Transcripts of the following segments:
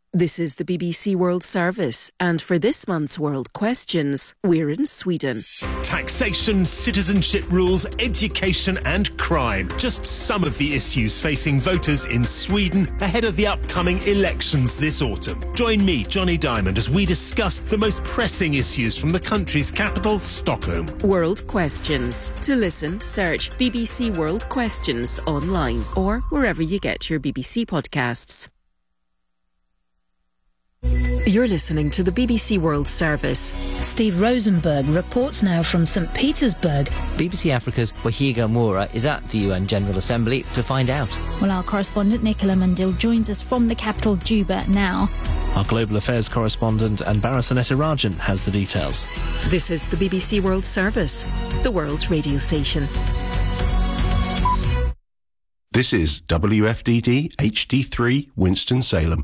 This is the BBC World Service, and for this month's World Questions, we're in Sweden. Taxation, citizenship rules, education and crime. Just some of the issues facing voters in Sweden ahead of the upcoming elections this autumn. Join me, Johnny Diamond, as we discuss the most pressing issues from the country's capital, Stockholm. World Questions. To listen, search BBC World Questions online or wherever you get your BBC podcasts. You're listening to the BBC World Service. Steve Rosenberg reports now from St Petersburg. BBC Africa's Wahiga Moura is at the UN General Assembly to find out. Well, our correspondent Nicola Mundil joins us from the capital, Juba, now. Our global affairs correspondent Anbara Sanetarajan has the details. This is the BBC World Service, the world's radio station. This is WFDD HD3 Winston-Salem.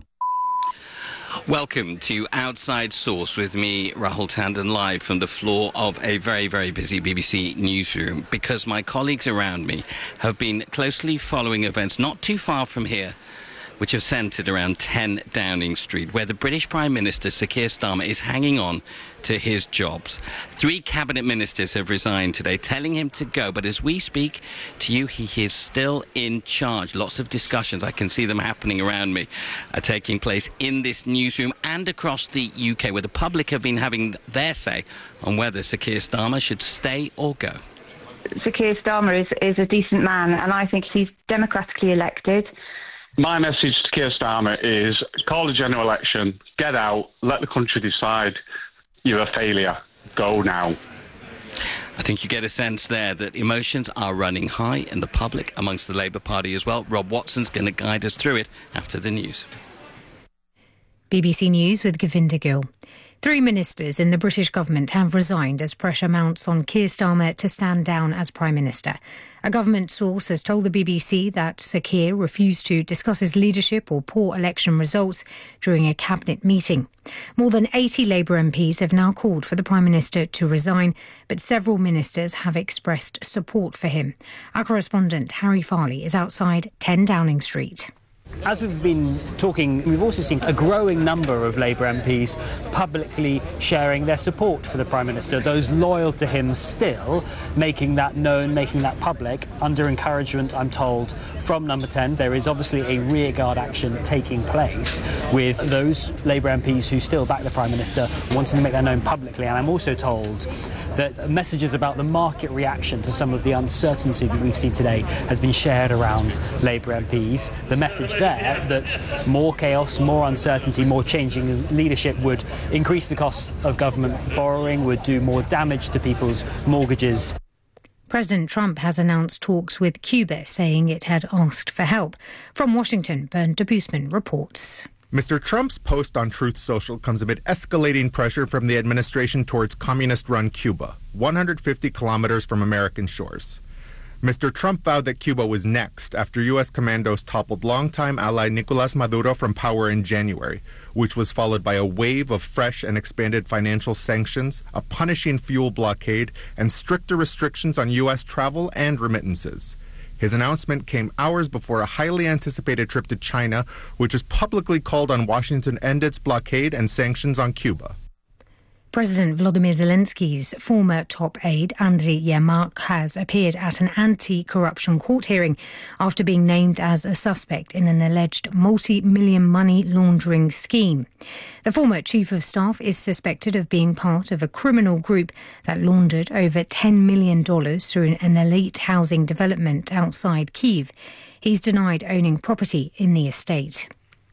Welcome to Outside Source with me, Rahul Tandon, live from the floor of a very, very busy BBC newsroom, because my colleagues around me have been closely following events not too far from here, which have centred around 10 Downing Street, where the British Prime Minister, Sir Keir Starmer, is hanging on to his jobs. 3 cabinet ministers have resigned today, telling him to go. But as we speak to you, he is still in charge. Lots of discussions, I can see them happening around me, are taking place in this newsroom and across the UK, where the public have been having their say on whether Sir Keir Starmer should stay or go. Sir Keir Starmer is a decent man, and I think he's democratically elected. My message to Keir Starmer is call a general election, get out, let the country decide. You're a failure. Go now. I think you get a sense there that emotions are running high in the public, amongst the Labour Party as well. Rob Watson's going to guide us through it after the news. BBC News with Govinda Gill. 3 ministers in the British government have resigned as pressure mounts on Keir Starmer to stand down as Prime Minister. A government source has told the BBC that Sir Keir refused to discuss his leadership or poor election results during a cabinet meeting. More than 80 Labour MPs have now called for the Prime Minister to resign, but several ministers have expressed support for him. Our correspondent Harry Farley is outside 10 Downing Street. As we've been talking, we've also seen a growing number of Labour MPs publicly sharing their support for the Prime Minister, those loyal to him still, making that known, making that public, under encouragement, I'm told, from Number 10. There is obviously a rearguard action taking place with those Labour MPs who still back the Prime Minister wanting to make that known publicly. And I'm also told that messages about the market reaction to some of the uncertainty that we've seen today has been shared around Labour MPs. The message there that more chaos, more uncertainty, more changing leadership would increase the cost of government borrowing, would do more damage to people's mortgages. President Trump has announced talks with Cuba, saying it had asked for help. From Washington, Bernd de Boosman reports. Mr. Trump's post on Truth Social comes amid escalating pressure from the administration towards communist-run Cuba, 150 kilometers from American shores. Mr. Trump vowed that Cuba was next after U.S. commandos toppled longtime ally Nicolás Maduro from power in January, which was followed by a wave of fresh and expanded financial sanctions, a punishing fuel blockade, and stricter restrictions on U.S. travel and remittances. His announcement came hours before a highly anticipated trip to China, which has publicly called on Washington to end its blockade and sanctions on Cuba. President Volodymyr Zelensky's former top aide, Andriy Yermak, has appeared at an anti-corruption court hearing after being named as a suspect in an alleged multi-million money laundering scheme. The former chief of staff is suspected of being part of a criminal group that laundered over $10 million through an elite housing development outside Kyiv. He's denied owning property in the estate.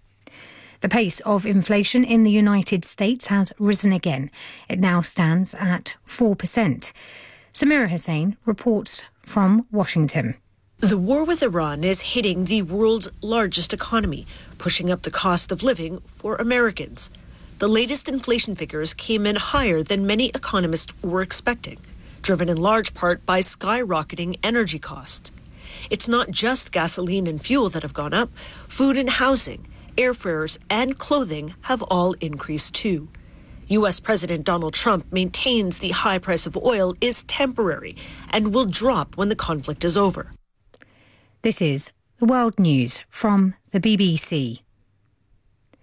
The pace of inflation in the United States has risen again. It now stands at 4%. Samira Hussain reports from Washington. The war with Iran is hitting the world's largest economy, pushing up the cost of living for Americans. The latest inflation figures came in higher than many economists were expecting, driven in large part by skyrocketing energy costs. It's not just gasoline and fuel that have gone up. Food and housing, airfares, and clothing have all increased too. U.S. President Donald Trump maintains the high price of oil is temporary and will drop when the conflict is over. This is the World News from the BBC.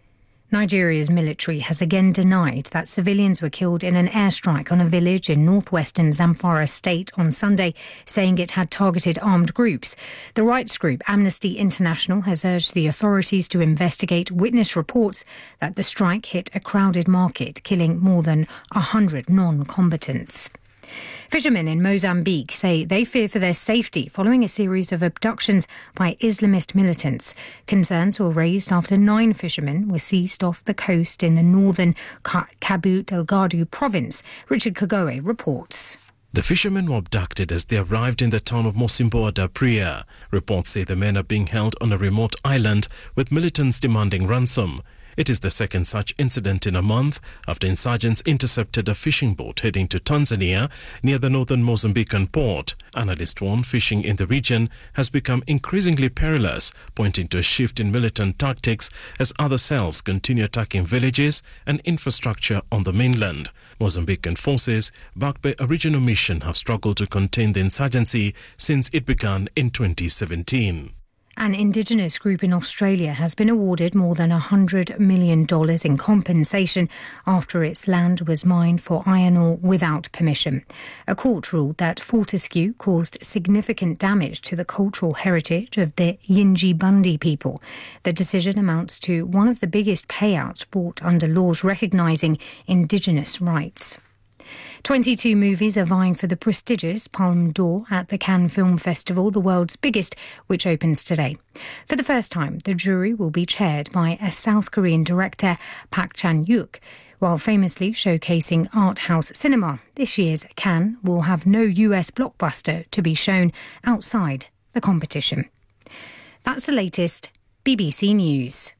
Nigeria's military has again denied that civilians were killed in an airstrike on a village in northwestern Zamfara state on Sunday, saying it had targeted armed groups. The rights group Amnesty International has urged the authorities to investigate witness reports that the strike hit a crowded market, killing more than 100 non-combatants. Fishermen in Mozambique say they fear for their safety following a series of abductions by Islamist militants. Concerns were raised after 9 fishermen were seized off the coast in the northern Cabo Delgado province. Richard Kagoe reports. The fishermen were abducted as they arrived in the town of Mocimboa da Praia. Reports say the men are being held on a remote island with militants demanding ransom. It is the second such incident in a month after insurgents intercepted a fishing boat heading to Tanzania near the northern Mozambican port. Analysts warn fishing in the region has become increasingly perilous, pointing to a shift in militant tactics as other cells continue attacking villages and infrastructure on the mainland. Mozambican forces, backed by a regional mission, have struggled to contain the insurgency since it began in 2017. An Indigenous group in Australia has been awarded more than $100 million in compensation after its land was mined for iron ore without permission. A court ruled that Fortescue caused significant damage to the cultural heritage of the Yindjibarndi people. The decision amounts to one of the biggest payouts brought under laws recognising Indigenous rights. 22 movies are vying for the prestigious Palme d'Or at the Cannes Film Festival, the world's biggest, which opens today. For the first time, the jury will be chaired by a South Korean director, Park Chan-wook. While famously showcasing art house cinema, this year's Cannes will have no US blockbuster to be shown outside the competition. That's the latest BBC News.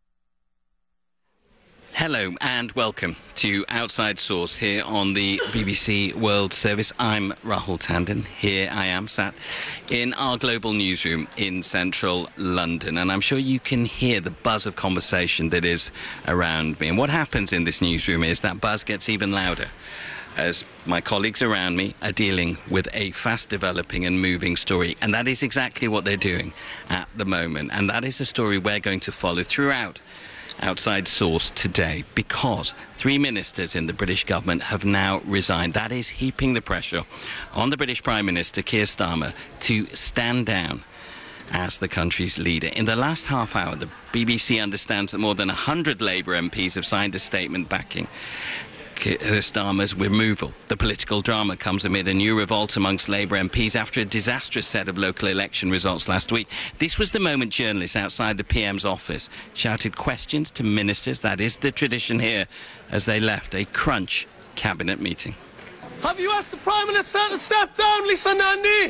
Hello and welcome to Outside Source here on the BBC World Service. I'm Rahul Tandon. Here I am sat in our global newsroom in central London, and I'm sure you can hear the buzz of conversation that is around me. And what happens in this newsroom is that buzz gets even louder as my colleagues around me are dealing with a fast-developing and moving story. And that is exactly what they're doing at the moment. And that is a story we're going to follow throughout Outside Source today, because 3 ministers in the British government have now resigned. That is heaping the pressure on the British Prime Minister Keir Starmer to stand down as the country's leader. In the last half hour, the BBC understands that more than 100 Labour MPs have signed a statement backing Keir Starmer's removal. The political drama comes amid a new revolt amongst Labour MPs after a disastrous set of local election results last week. This was the moment journalists outside the PM's office shouted questions to ministers. That is the tradition here, as they left a crunch cabinet meeting. Have you asked the Prime Minister to step down, Lisa Nandy?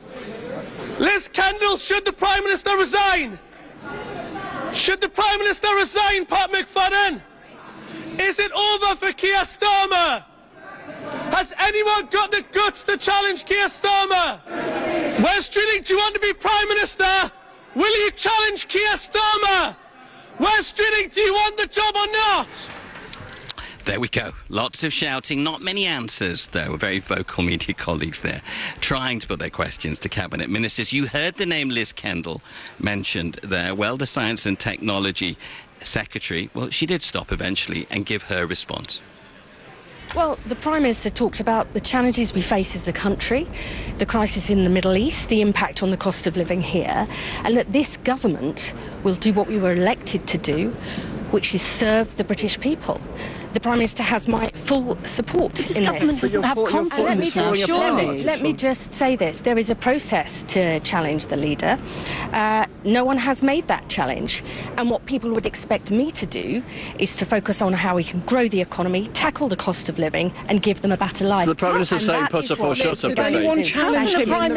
Liz Kendall, should the Prime Minister resign? Should the Prime Minister resign, Pat McFadden? Is it over for Keir Starmer? Has anyone got the guts to challenge Keir Starmer? Wes Streeting, do you want to be Prime Minister? Will you challenge Keir Starmer? Wes Streeting, do you want the job or not? There we go. Lots of shouting, not many answers, though. Very vocal media colleagues there trying to put their questions to cabinet ministers. You heard the name Liz Kendall mentioned there. Well, the Science and Technology Secretary, well, she did stop eventually and give her response. Well, the Prime Minister talked about the challenges we face as a country, the crisis in the Middle East, the impact on the cost of living here, and that this government will do what we were elected to do, which is serve the British people. The Prime Minister has my full support in this. Doesn't have confidence. Let me just say this. There is a process to challenge the leader. No one has made that challenge. And what people would expect me to do is to focus on how we can grow the economy, tackle the cost of living, and give them a better life. So the Prime Minister is saying put up or shut up. Anyone challenge the Prime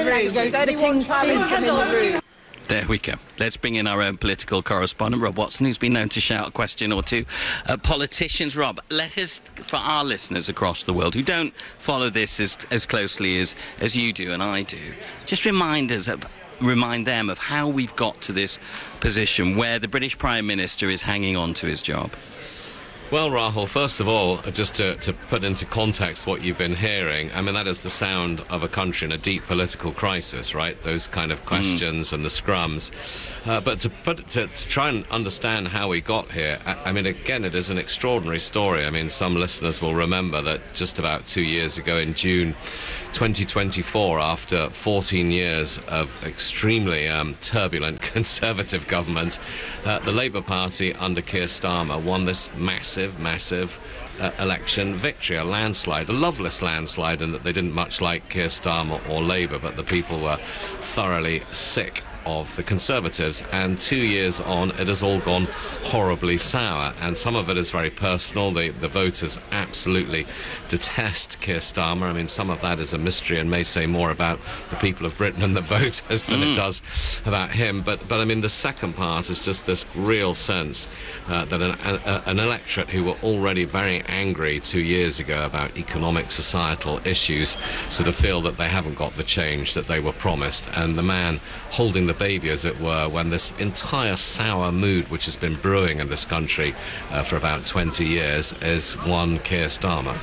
Minister? There we go. Let's bring in our own political correspondent, Rob Watson, who's been known to shout a question or two. Politicians, Rob, let us, for our listeners across the world who don't follow this as closely as you do and I do, just remind them of how we've got to this position where the British Prime Minister is hanging on to his job. Well, Rahul, first of all, just to put into context what you've been hearing, I mean, that is the sound of a country in a deep political crisis, right? Those kind of questions and the scrums. But to try and understand how we got here, I mean, again, it is an extraordinary story. I mean, some listeners will remember that just about 2 years ago in June 2024, after 14 years of extremely turbulent Conservative government, the Labour Party under Keir Starmer won this massive election victory, a landslide, a loveless landslide, in that they didn't much like Keir Starmer or Labour, but the people were thoroughly sick of the Conservatives, and 2 years on it has all gone horribly sour, and some of it is very personal. The voters absolutely detest Keir Starmer. I mean, some of that is a mystery and may say more about the people of Britain and the voters than it does about him, but I mean, the second part is just this real sense that an electorate who were already very angry 2 years ago about economic, societal issues sort of feel that they haven't got the change that they were promised, and the man holding the baby, as it were, when this entire sour mood which has been brewing in this country for about 20 years is one Keir Starmer.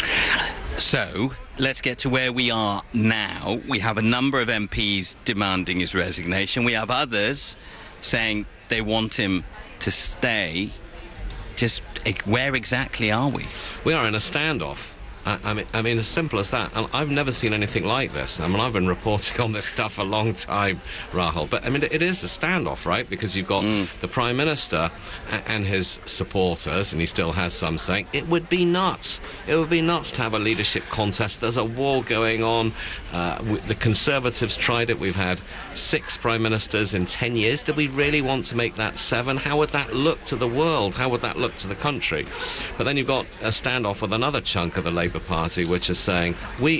So let's get to where we are now. We have a number of MPs demanding his resignation. We have others saying they want him to stay. Just where exactly are we? We are in a standoff. I mean, as simple as that. I've never seen anything like this. I mean, I've been reporting on this stuff a long time, Rahul. But, I mean, it is a standoff, right? Because you've got the Prime Minister and his supporters, and he still has some, saying, it would be nuts. It would be nuts to have a leadership contest. There's a war going on. The Conservatives tried it. We've had 6 Prime Ministers in 10 years. Do we really want to make that 7? How would that look to the world? How would that look to the country? But then you've got a standoff with another chunk of the Labour Party, which is saying,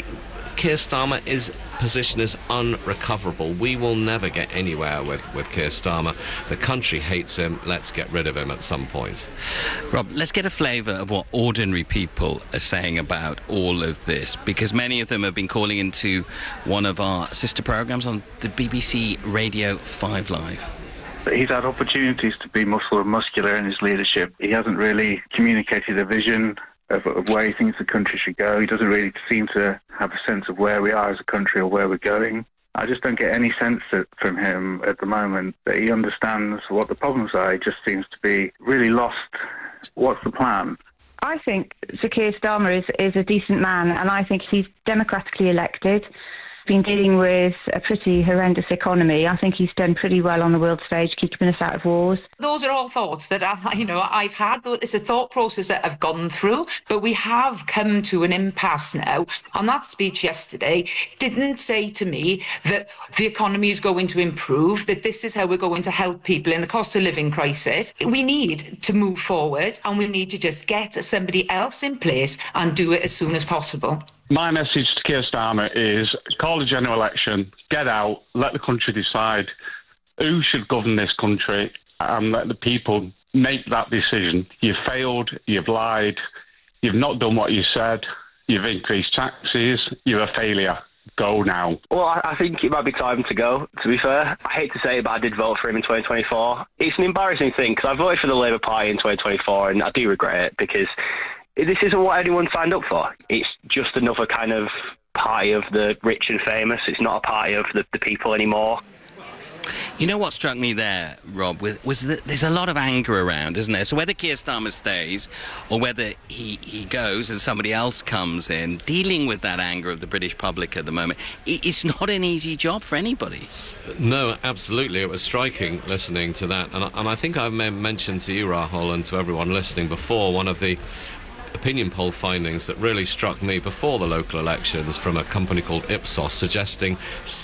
Keir Starmer's position is unrecoverable. We will never get anywhere with Keir Starmer. The country hates him. Let's get rid of him at some point. Rob, let's get a flavour of what ordinary people are saying about all of this, because many of them have been calling into one of our sister programmes on the BBC Radio 5 Live. He's had opportunities to be muscular in his leadership. He hasn't really communicated a vision of where he thinks the country should go. He doesn't really seem to have a sense of where we are as a country or where we're going. I just don't get any sense from him at the moment that he understands what the problems are. He just seems to be really lost. What's the plan? I think Sir Keir Starmer is a decent man, and I think he's democratically elected. Been dealing with a pretty horrendous economy. I think he's done pretty well on the world stage, keeping us out of wars. Those are all thoughts that I've had. It's a thought process that I've gone through, but we have come to an impasse now. On that speech yesterday, didn't say to me that the economy is going to improve, that this is how we're going to help people in a cost of living crisis. We need to move forward, and we need to just get somebody else in place and do it as soon as possible. My message to Keir Starmer is call a general election, get out, let the country decide who should govern this country, and let the people make that decision. You've failed, you've lied, you've not done what you said, you've increased taxes, you're a failure. Go now. Well, I think it might be time to go, to be fair. I hate to say it, but I did vote for him in 2024. It's an embarrassing thing, because I voted for the Labour Party in 2024, and I do regret it, because this isn't what anyone signed up for. It's just another kind of party of the rich and famous. It's not a party of the people anymore. You know what struck me there, Rob, was that there's a lot of anger around, isn't there? So whether Keir Starmer stays or whether he goes and somebody else comes in, dealing with that anger of the British public at the moment, it's not an easy job for anybody. No, absolutely. It was striking listening to that. And I think I mentioned to you, Rahul, and to everyone listening before, one of the opinion poll findings that really struck me before the local elections from a company called Ipsos, suggesting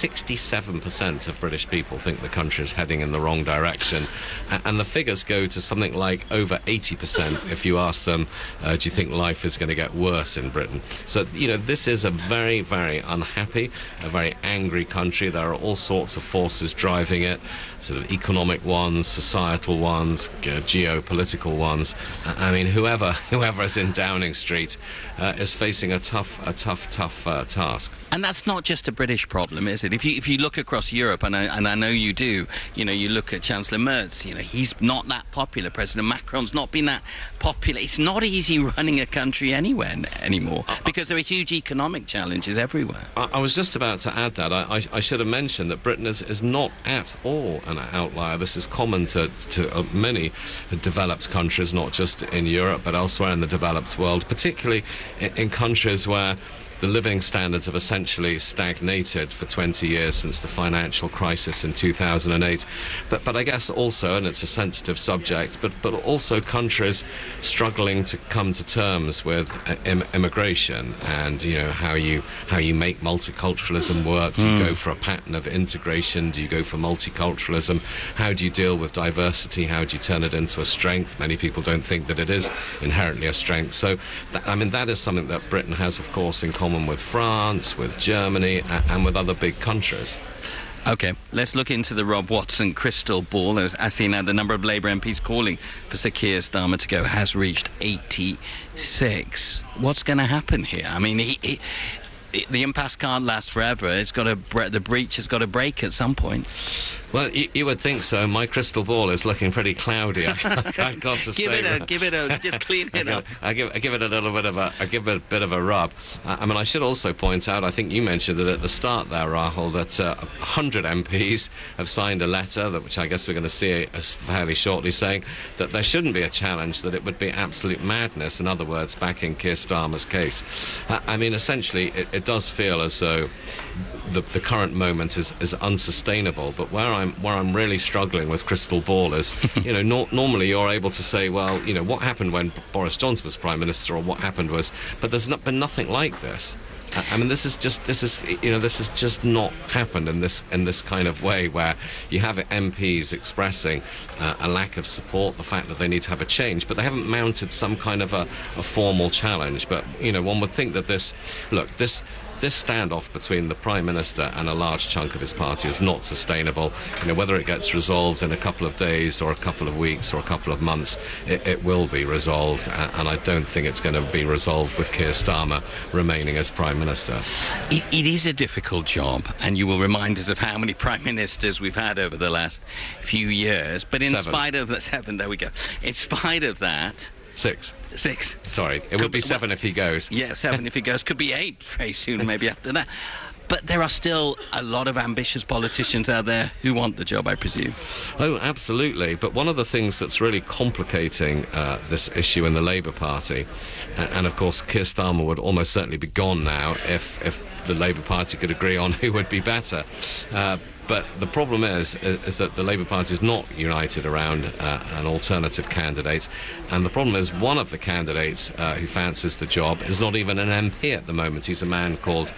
67% of British people think the country is heading in the wrong direction, and the figures go to something like over 80% if you ask them, do you think life is going to get worse in Britain? So, this is a very, very unhappy, a very angry country. There are all sorts of forces driving it, sort of economic ones, societal ones, geopolitical ones. I mean, whoever is in Downing Street is facing a tough task. And that's not just a British problem, is it? If you look across Europe, and I know you do, you look at Chancellor Merz, he's not that popular. President Macron's not been that popular. It's not easy running a country anywhere anymore because there are huge economic challenges everywhere. I was just about to add that. I should have mentioned that Britain is not at all an outlier. This is common to many developed countries, not just in Europe, but elsewhere in the developed world, particularly in countries where the living standards have essentially stagnated for 20 years since the financial crisis in 2008. But I guess also, and it's a sensitive subject, but also countries struggling to come to terms with immigration and how you make multiculturalism work. Do you go for a pattern of integration? Do you go for multiculturalism? How do you deal with diversity? How do you turn it into a strength? Many people don't think that it is inherently a strength. So that is something that Britain has, of course, in common with France, with Germany, and with other big countries. OK, let's look into the Rob Watson crystal ball. As seen now, the number of Labour MPs calling for Sir Keir Starmer to go has reached 86. What's going to happen here? I mean, the impasse can't last forever. The breach has got to break at some point. Well, you would think so. My crystal ball is looking pretty cloudy. I've got to say. Give it a, just clean it up. I give it a little bit of a rub. I should also point out, I think you mentioned it at the start there, Rahul, that 100 MPs have signed a letter, which I guess we're going to see fairly shortly, saying that there shouldn't be a challenge, that it would be absolute madness, in other words, backing Keir Starmer's case. Essentially, it does feel as though the current moment is unsustainable, but where I'm really struggling with crystal ball is, normally you're able to say, well, what happened when Boris Johnson was Prime Minister, or what happened was, but there's been nothing like this. This is just not happened in this kind of way, where you have MPs expressing a lack of support, the fact that they need to have a change, but they haven't mounted some kind of a formal challenge. But one would think that this standoff between the Prime Minister and a large chunk of his party is not sustainable. Whether it gets resolved in a couple of days or a couple of weeks or a couple of months, it will be resolved, and I don't think it's going to be resolved with Keir Starmer remaining as Prime Minister. It is a difficult job, and you will remind us of how many Prime Ministers we've had over the last few years, but in spite of that, 7, there we go. In spite of that... 6. Sorry, it would would be 7 if he goes. Yeah, 7 if he goes. Could be 8 very soon, maybe after that. But there are still a lot of ambitious politicians out there who want the job, I presume. Oh, absolutely. But one of the things that's really complicating this issue in the Labour Party, and of course Keir Starmer would almost certainly be gone now if the Labour Party could agree on who would be better. But the problem is that the Labour Party is not united around an alternative candidate, and the problem is one of the candidates who fancies the job is not even an MP at the moment. He's a man called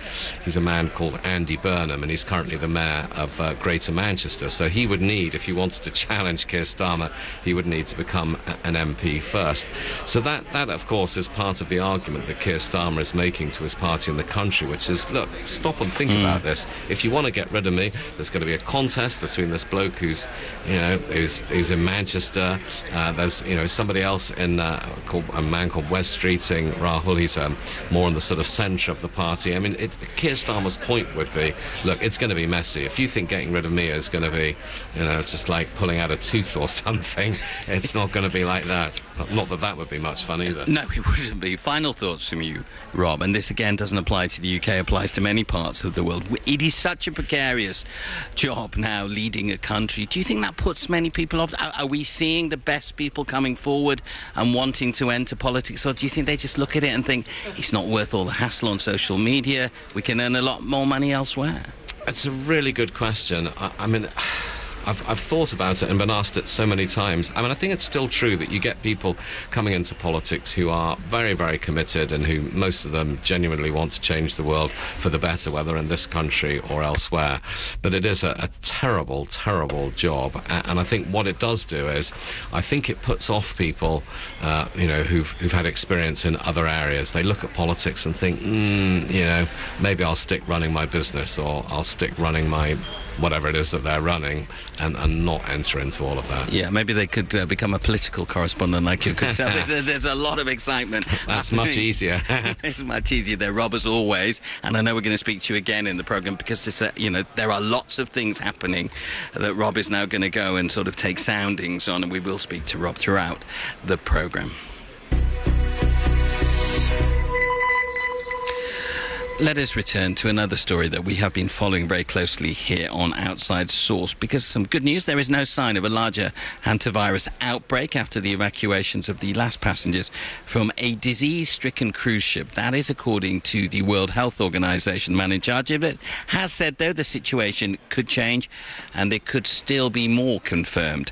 Andy Burnham, and he's currently the mayor of Greater Manchester. So he would need, if he wanted to challenge Keir Starmer, he would need to become an MP first. So that of course is part of the argument that Keir Starmer is making to his party in the country, which is, look, stop and think about this. If you want to get rid of me, there's going to be a contest between this bloke who's in Manchester. There's somebody else in called a man called Wes Streeting, Rahul. He's more in the sort of centre of the party. Keir Starmer's point would be, look, it's going to be messy. If you think getting rid of me is going to be, just like pulling out a tooth or something, it's not going to be like that. Not that would be much fun either. No, it wouldn't be. Final thoughts from you, Rob, and this again doesn't apply to the UK, applies to many parts of the world. It is such a precarious job now, leading a country. Do you think that puts many people off? Are we seeing the best people coming forward and wanting to enter politics, or do you think they just look at it and think it's not worth all the hassle on social media, we can earn a lot more money elsewhere? It's a really good question. I've thought about it and been asked it so many times. I think it's still true that you get people coming into politics who are very, very committed, and who, most of them, genuinely want to change the world for the better, whether in this country or elsewhere. But it is a terrible, terrible job. And I think what it does do is, I think it puts off people, who've had experience in other areas. They look at politics and think, maybe I'll stick running my business, or I'll stick running my whatever it is that they're running. and not enter into all of that. Yeah, maybe they could become a political correspondent like you could. There's a lot of excitement. That's much easier. It's much easier. They're Rob as always, and I know we're going to speak to you again in the programme because there are lots of things happening that Rob is now going to go and sort of take soundings on, and we will speak to Rob throughout the programme. Let us return to another story that we have been following very closely here on Outside Source, because some good news, there is no sign of a larger hantavirus outbreak after the evacuations of the last passengers from a disease-stricken cruise ship. That is according to the World Health Organization. Man in charge of it has said, though, the situation could change and there could still be more confirmed.